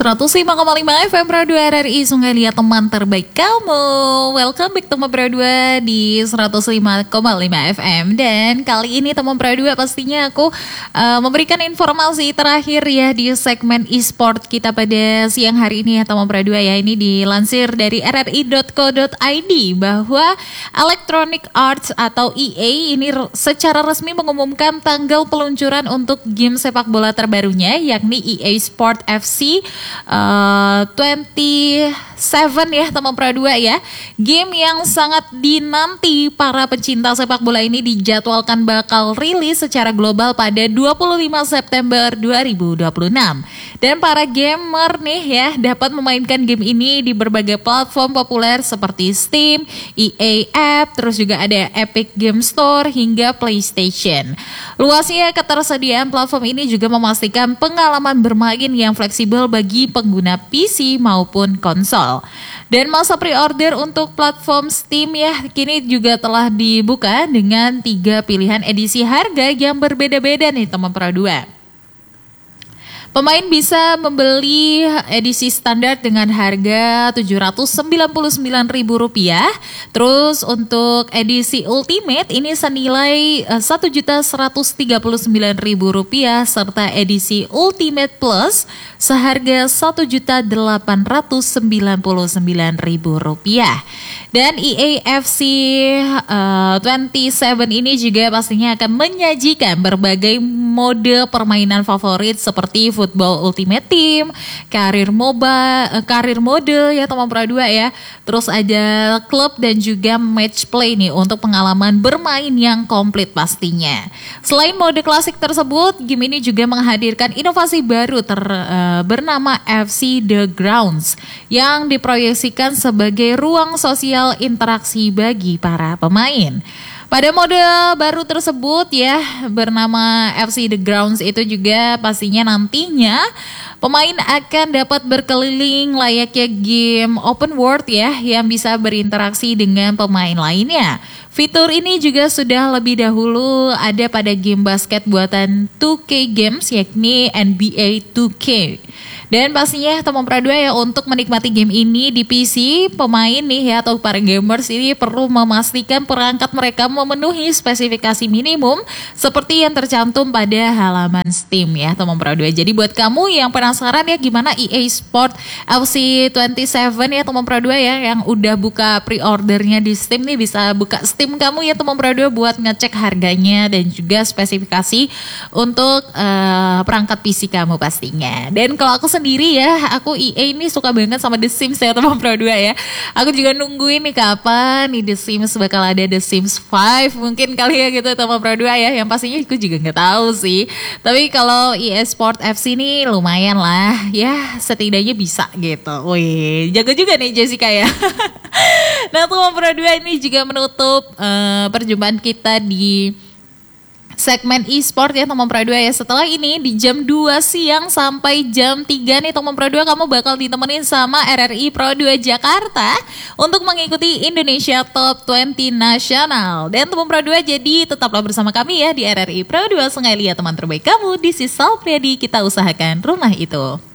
105,5 FM Pro 2 RRI Sungai Liat, teman terbaik kamu. Welcome back teman Pro 2 di 105,5 FM. Dan kali ini teman Pro 2 pastinya aku memberikan informasi terakhir ya di segmen e-sport kita pada siang hari ini ya teman Pro 2 ya. Ini dilansir dari rri.co.id bahwa Electronic Arts atau EA ini secara resmi mengumumkan tanggal peluncuran untuk game sepak bola terbarunya, yakni EA Sport FC 27 ya teman Pro 2 ya. Game yang sangat dinanti para pencinta sepak bola ini dijadwalkan bakal rilis secara global pada 25 September 2026. Dan para gamer nih ya dapat memainkan game ini di berbagai platform populer seperti Steam, EA App, terus juga ada Epic Game Store hingga PlayStation. Luasnya ketersediaan platform ini juga memastikan pengalaman bermain yang fleksibel bagi pengguna PC maupun konsol. Dan masa pre-order untuk platform Steam ya kini juga telah dibuka dengan 3 pilihan edisi harga yang berbeda-beda nih teman Pro 2. Pemain bisa membeli edisi standar dengan harga Rp799.000. Terus untuk edisi Ultimate ini senilai Rp1.139.000 serta edisi Ultimate Plus seharga Rp1.899.000. Dan EA FC 27 ini juga pastinya akan menyajikan berbagai mode permainan favorit seperti Football Ultimate Team, karir mode ya teman Pro 2 ya. Terus ada klub dan juga match play nih untuk pengalaman bermain yang komplit pastinya. Selain mode klasik tersebut, game ini juga menghadirkan inovasi baru bernama FC The Grounds yang diproyeksikan sebagai ruang sosial interaksi bagi para pemain. Pada mode baru tersebut ya bernama FC The Grounds itu juga pastinya nantinya pemain akan dapat berkeliling layaknya game open world ya yang bisa berinteraksi dengan pemain lainnya. Fitur ini juga sudah lebih dahulu ada pada game basket buatan 2K Games yakni NBA 2K. Dan pastinya teman Pro 2 ya untuk menikmati game ini di PC, pemain nih ya atau para gamers ini perlu memastikan perangkat mereka memenuhi spesifikasi minimum seperti yang tercantum pada halaman Steam ya teman Pro 2. Jadi buat kamu yang penasaran ya gimana EA Sport FC 27 ya teman Pro 2 ya yang udah buka pre-ordernya di Steam nih bisa buka Steam kamu ya teman Pro 2 buat ngecek harganya dan juga spesifikasi untuk perangkat PC kamu pastinya. Dan kalau aku sendiri ya, aku EA ini suka banget sama The Sims ya teman Pro 2 ya. Aku juga nungguin nih kapan nih The Sims bakal ada The Sims 5 mungkin kali ya gitu teman Pro 2 ya. Yang pastinya aku juga nggak tahu sih. Tapi kalau EA Sport FC ini lumayan lah ya, setidaknya bisa gitu. Wih, jago juga nih Jessica ya. Nah teman Pro 2 ini juga menutup perjumpaan kita di segmen e-sport ya teman Pro 2 ya. Setelah ini di jam 2 siang sampai jam 3 nih teman Pro 2 kamu bakal ditemenin sama RRI Pro 2 Jakarta untuk mengikuti Indonesia Top 20 Nasional. Dan teman Pro 2 jadi tetaplah bersama kami ya di RRI Pro 2 Sungai Liat, teman terbaik kamu. This is Sal Priadi, kita usahakan rumah itu.